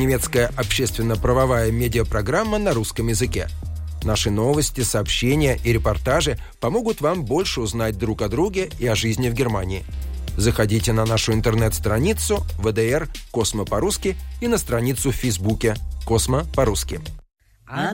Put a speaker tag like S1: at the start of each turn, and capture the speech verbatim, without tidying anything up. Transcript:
S1: немецкая общественно-правовая медиапрограмма на русском языке. Наши новости, сообщения и репортажи помогут вам больше узнать друг о друге и о жизни в Германии. Заходите на нашу интернет-страницу вэ дэ эр «Космо по-русски» и на страницу в Фейсбуке «Космо по-русски».